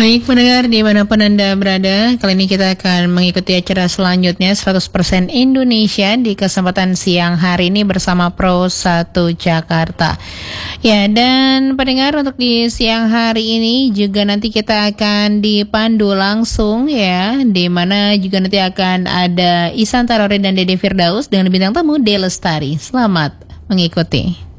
Baik pendengar dimanapun Anda berada, kali ini kita akan mengikuti acara selanjutnya 100% Indonesia di kesempatan siang hari ini bersama Pro 1 Jakarta. Ya, dan pendengar untuk di siang hari ini juga nanti kita akan dipandu langsung ya, di mana juga nanti akan ada Ihsan Tarore dan Dede Firdaus dengan bintang tamu De Lestari. Selamat mengikuti.